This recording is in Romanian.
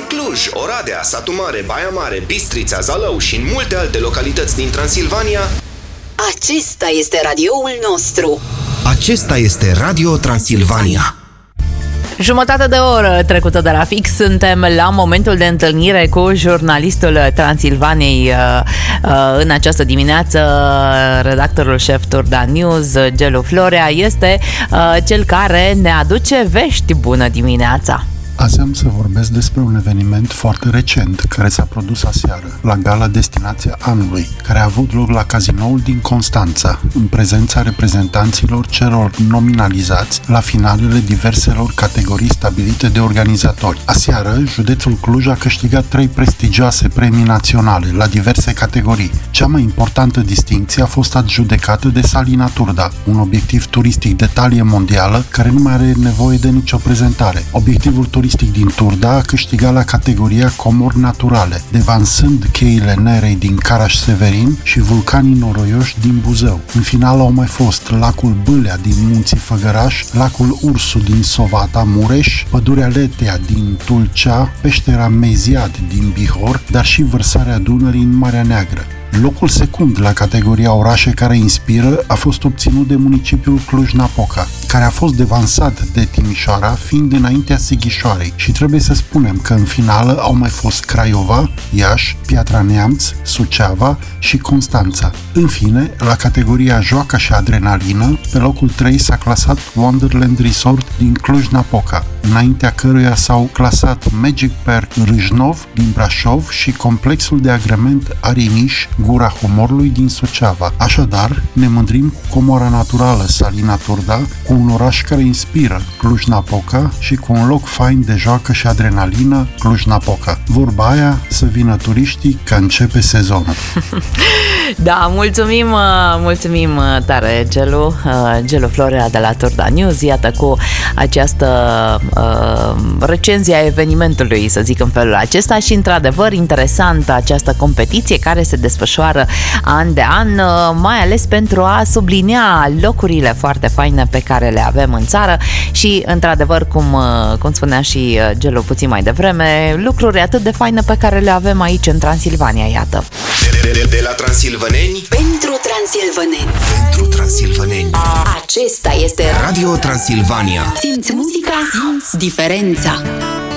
Cluj, Oradea, Satu Mare, Baia Mare, Bistrița, Zalău și în multe alte localități din Transilvania. Acesta este radioul nostru. Acesta este Radio Transilvania. Jumătate de oră trecută de la fix, suntem la momentul de întâlnire cu jurnalistul Transilvaniei în această dimineață. Redactorul șef Turda News, Gelu Florea, este cel care ne aduce vești. Bună dimineața! Azi am să vorbesc despre un eveniment foarte recent care s-a produs aseară, la Gala Destinația Anului, care a avut loc la cazinoul din Constanța, în prezența reprezentanților celor nominalizați la finalele diverselor categorii stabilite de organizatori. Aseară, județul Cluj a câștigat 3 prestigioase premii naționale la diverse categorii. Cea mai importantă distincție a fost adjudecată de Salina Turda, un obiectiv turistic de talie mondială care nu mai are nevoie de nicio prezentare. Obiectivul turistic din Turda a câștigat la categoria comori naturale, devansând cheile Nerei din Caraș-Severin și vulcanii noroioși din Buzău. În final au mai fost lacul Bâlea din Munții Făgăraș, lacul Ursu din Sovata, Mureș, pădurea Letea din Tulcea, peștera Meziad din Bihor, dar și vărsarea Dunării în Marea Neagră. Locul secund la categoria orașe care inspiră a fost obținut de municipiul Cluj-Napoca, care a fost devansat de Timișoara, fiind înaintea Sighișoarei. Și trebuie să spunem că în finală au mai fost Craiova, Iași, Piatra Neamț, Suceava și Constanța. În fine, la categoria joacă și adrenalină, pe locul 3 s-a clasat Wonderland Resort din Cluj-Napoca, înaintea căruia s-au clasat Magic Park Râșnov din Brașov și complexul de agrement Ariniș, Gura Homorului din Suceava. Așadar, ne mândrim cu comoara naturală Salina Turda, cu un oraș care inspiră, Cluj-Napoca, și cu un loc fain de joacă și adrenalină, Cluj-Napoca. Vorba aia, să vină turiștii, că începe sezonul. Da, mulțumim tare, Gelu Florea de la Turda News. Iată, cu această recenzie a evenimentului, să zic în felul acesta, și într-adevăr interesantă această competiție care se desfășoară an de an, mai ales pentru a sublinia locurile foarte faine pe care le avem în țară și, într-adevăr, cum spunea și Gelu puțin mai devreme, lucruri atât de faine pe care le avem aici în Transilvania, iată. De la transilvăneni Pentru transilvăneni. pentru transilvăneni. Acesta este Radio Transilvania. Simți muzica, simți diferența.